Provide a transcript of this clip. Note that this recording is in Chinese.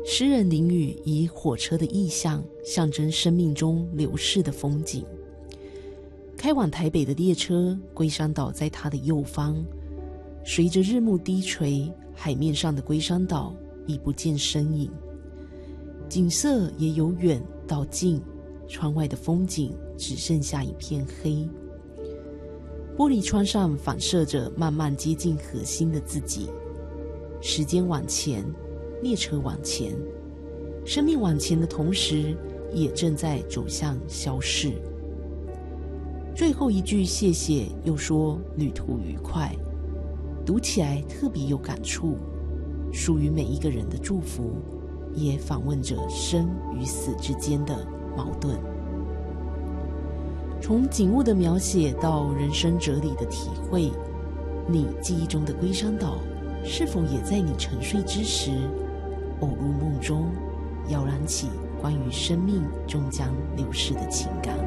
诗人林语以火车的意象象征生命中流逝的风景。开往台北的列车，龟山岛在它的右方，随着日暮低垂，海面上的龟山岛已不见身影，景色也由远到近，窗外的风景只剩下一片黑。玻璃窗上反射着慢慢接近核心的自己。时间往前，列车往前，生命往前的同时，也正在走向消逝。最后一句谢谢，又说旅途愉快，读起来特别有感触，属于每一个人的祝福，也访问着生与死之间的矛盾。从景物的描写到人生哲理的体会，你记忆中的龟山岛是否也在你沉睡之时，偶入梦中，摇燃起关于生命终将流逝的情感？